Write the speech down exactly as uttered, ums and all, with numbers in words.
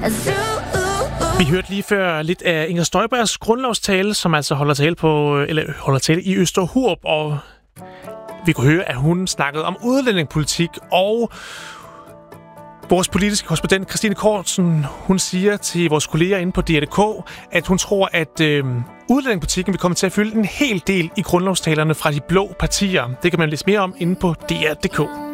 Vi hørte lige før lidt af Inger Støjbergs grundlovstale, som altså holder tale på eller holder tale i Øster Hurup, og vi kunne høre, at hun snakkede om udlændingepolitik, og vores politiske korrespondent Christine Kortsen, hun siger til vores kolleger inde på D R punktum d k, at hun tror, at øh, udlændingepolitikken vil komme til at fylde en hel del i grundlovstalerne fra de blå partier. Det kan man læse mere om inde på D R punktum d k.